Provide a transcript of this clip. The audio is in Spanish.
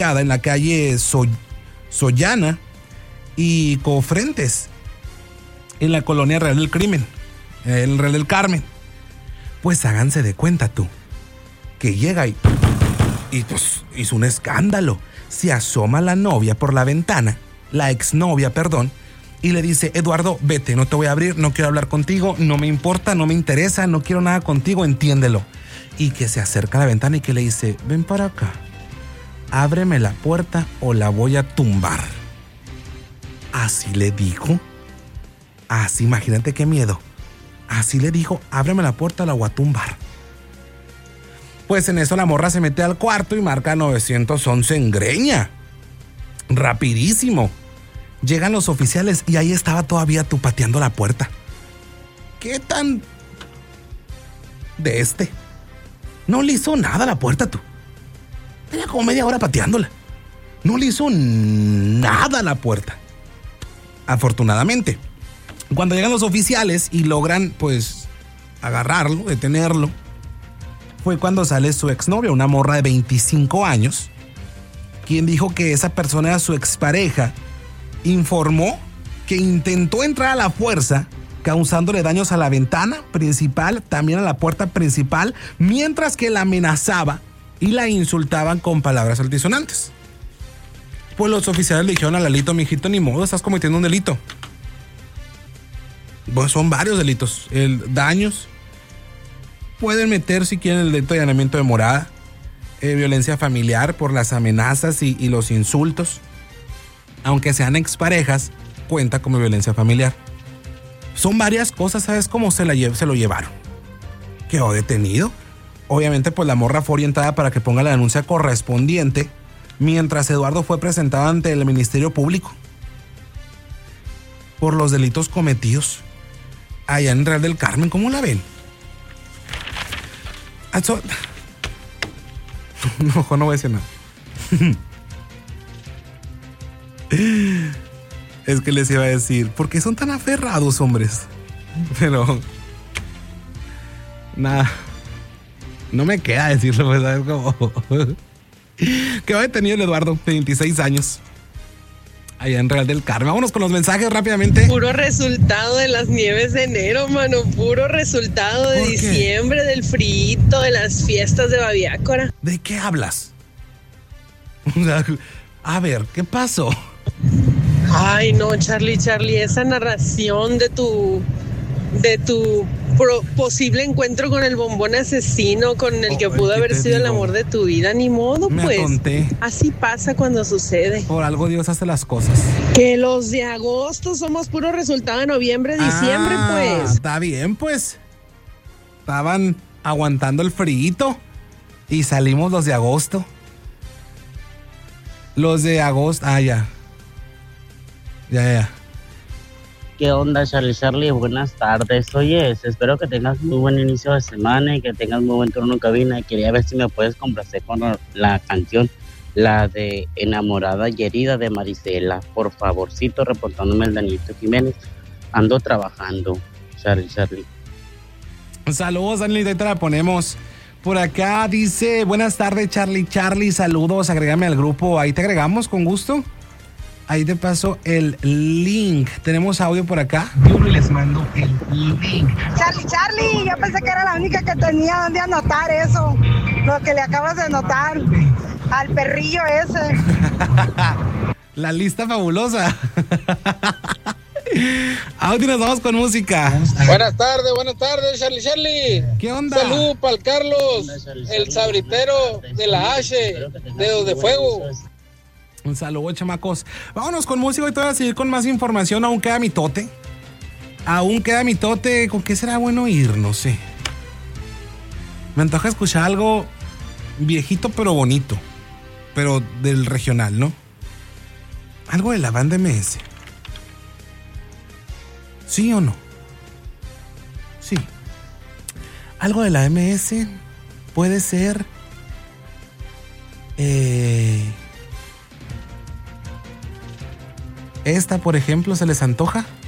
en la calle Sollana y Cofrentes, en la colonia Real del Crimen, el Real del Carmen. Pues háganse de cuenta tú, que llega y pues hizo un escándalo. Se asoma la novia por la ventana, la exnovia, perdón, y le dice: Eduardo, vete, no te voy a abrir, no quiero hablar contigo, no me importa, no me interesa, no quiero nada contigo, entiéndelo. Y que se acerca a la ventana y que le dice: ven para acá, ábreme la puerta o la voy a tumbar. Así le dijo. Así, imagínate qué miedo. Así le dijo: ábreme la puerta o la voy a tumbar. Pues en eso la morra se mete al cuarto y marca 911 en greña. Rapidísimo. Llegan los oficiales y ahí estaba todavía tú pateando la puerta. ¿Qué tan de este? No le hizo nada a la puerta tú. Tenía como media hora pateándola. No le hizo nada a la puerta. Afortunadamente, cuando llegan los oficiales y logran pues agarrarlo, detenerlo, fue cuando sale su exnovia, una morra de 25 años, quien dijo que esa persona era su expareja. Informó que intentó entrar a la fuerza, causándole daños a la ventana principal, también a la puerta principal, mientras que la amenazaba y la insultaban con palabras altisonantes. Pues los oficiales le dijeron a Lalito: mijito, ni modo, estás cometiendo un delito. Pues son varios delitos. Daños. Pueden meter, si quieren, el delito de allanamiento de morada, violencia familiar por las amenazas y los insultos. Aunque sean exparejas, cuenta como violencia familiar. Son varias cosas, ¿sabes cómo se lo llevaron? Quedó detenido. Obviamente, pues la morra fue orientada para que ponga la denuncia correspondiente, mientras Eduardo fue presentado ante el Ministerio Público por los delitos cometidos allá en Real del Carmen. ¿Cómo la ven? No voy a decir nada. Es que les iba a decir, ¿por qué son tan aferrados, hombres? Pero nada, no me queda decirlo, pues, ¿sabes cómo? Que va detenido el Eduardo, de 26 años, allá en Real del Carmen. Vámonos con los mensajes rápidamente. Puro resultado de las nieves de enero, mano. Puro resultado de diciembre, del frito, de las fiestas de Babiácora. ¿De qué hablas? A ver, ¿qué pasó? Ay, no, Charlie, esa narración de tu posible encuentro con el bombón asesino, con el que pudo haber sido el amor de tu vida, ni modo, me pues. Atonté. Así pasa cuando sucede. Por algo Dios hace las cosas. Que los de agosto somos puro resultado de noviembre, diciembre, pues. Está bien, pues. Estaban aguantando el frío y salimos los de agosto. Los de agosto, ya. ¿Qué onda, Charlie? Buenas tardes. Oye, espero que tengas muy buen inicio de semana y que tengas muy buen turno en cabina. Quería ver si me puedes complacer con la canción, la de Enamorada y Herida de Marisela. Por favorcito, reportándome el Danielito Jiménez. Ando trabajando, Charlie. Saludos, Danielito, ahí te la ponemos. Por acá dice: buenas tardes, Charlie, saludos, agrégame al grupo. Ahí te agregamos, con gusto. Ahí te paso el link. Tenemos audio por acá. Yo les mando el link. Charlie, yo pensé que era la única que tenía donde anotar eso. Lo que le acabas de anotar al perrillo ese. La lista fabulosa. Audio, nos vamos con música. Buenas tardes, Charlie. ¿Qué onda? Salud para el Carlos, el sabritero de la H, dedos de fuego. Un saludo, chamacos. Vámonos con música y te voy a seguir con más información. Aún queda mitote. ¿Con qué será bueno ir? No sé. Me antoja escuchar algo viejito pero bonito. Pero del regional, ¿no? Algo de la banda MS. ¿Sí o no? Sí. Algo de la MS puede ser... Esta, por ejemplo, ¿se les antoja?